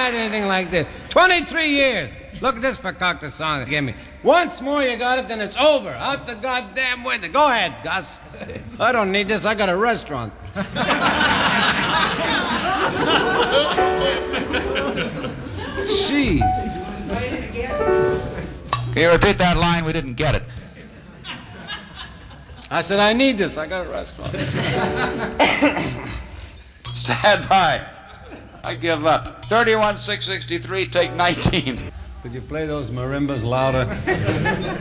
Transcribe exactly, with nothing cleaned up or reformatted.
had anything like this. twenty-three years. Look at this concocted song they gave me. Once more you got it, then it's over. Out the goddamn window. Go ahead, Gus. I don't need this. I got a restaurant. Jeez. Can you repeat that line? We didn't get it. I said, I need this. I got a restaurant. Stand by. I give up. thirty-one six sixty-three, take nineteen. Could you play those marimbas louder?